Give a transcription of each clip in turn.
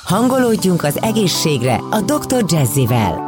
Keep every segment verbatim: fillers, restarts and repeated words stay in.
Hangolódjunk az egészségre a doktor Jazzivel.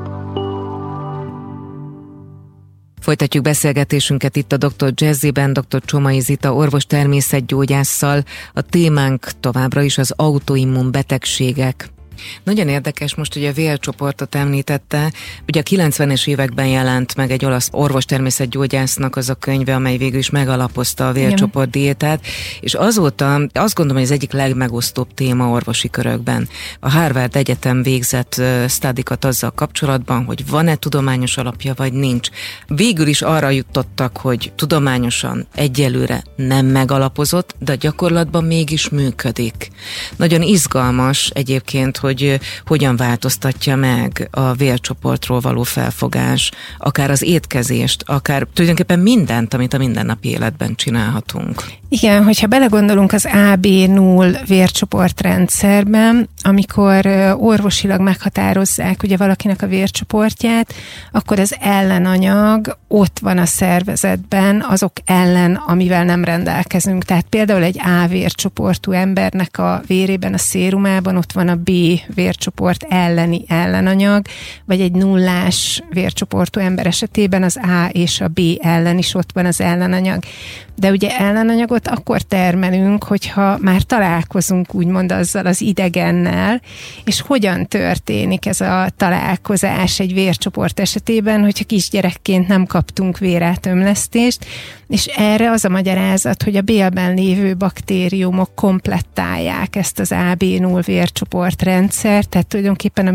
Folytatjuk beszélgetésünket itt a doktor Jazziben, doktor Csomai Zita orvos-természetgyógyásszal. A témánk továbbra is az autoimmun betegségek. Nagyon érdekes most, hogy a vércsoportot említette. Ugye a kilencvenes években jelent meg egy olasz orvos-természetgyógyásznak az a könyve, amely végül is megalapozta a vércsoport diétát, és azóta azt gondolom, hogy az egyik legmegosztóbb téma orvosi körökben. A Harvard Egyetem végzett sztádikat azzal kapcsolatban, hogy van-e tudományos alapja, vagy nincs. Végül is arra jutottak, hogy tudományosan egyelőre nem megalapozott, de a gyakorlatban mégis működik. Nagyon izgalmas egyébként, hogy hogy hogyan változtatja meg a vércsoportról való felfogás, akár az étkezést, akár tulajdonképpen mindent, amit a mindennapi életben csinálhatunk. Igen, hogyha belegondolunk az á bé null vércsoportrendszerben, amikor orvosilag meghatározzák ugye valakinek a vércsoportját, akkor az ellenanyag ott van a szervezetben azok ellen, amivel nem rendelkezünk. Tehát például egy A vércsoportú embernek a vérében, a szérumában ott van a B vércsoport elleni ellenanyag, vagy egy nullás vércsoportú ember esetében az A és a B ellen is ott van az ellenanyag. De ugye ellenanyagot akkor termelünk, hogyha már találkozunk úgymond azzal az idegennel, és hogyan történik ez a találkozás egy vércsoport esetében, hogyha kisgyerekként nem kaptunk vérátömlesztést, és erre az a magyarázat, hogy a bélben lévő baktériumok komplettálják ezt az á bé null vércsoportrendszert, tehát tulajdonképpen a